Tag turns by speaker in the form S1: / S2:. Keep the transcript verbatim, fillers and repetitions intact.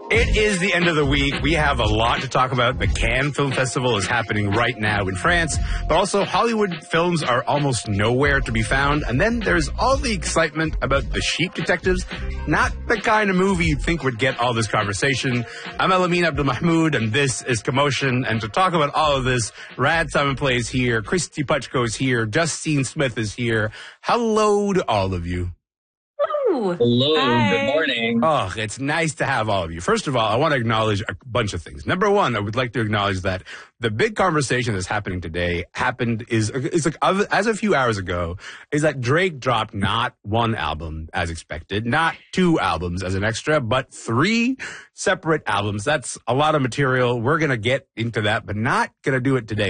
S1: It is the end of the week. We have a lot to talk about. The Cannes Film Festival is happening right now in France, but also Hollywood films are almost nowhere to be found. And then there's all the excitement about The Sheep Detectives, not the kind of movie you'd think would get all this conversation. I'm Elamin Abdelmahmoud, and this is Commotion. And to talk about all of this, Rad Simon Plays here, Christy Puchko is here, Justine Smith is here. Hello to all of you.
S2: Hello,
S3: Hi.
S2: Good morning.
S1: Oh, it's nice to have all of you. First of all, I want to acknowledge a bunch of things. Number one, I would like to acknowledge that the big conversation that's happening today happened is, is like, as a few hours ago, is that Drake dropped not one album as expected, not two albums as an extra, but three separate albums. That's a lot of material. We're going to get into that, but not going to do it today.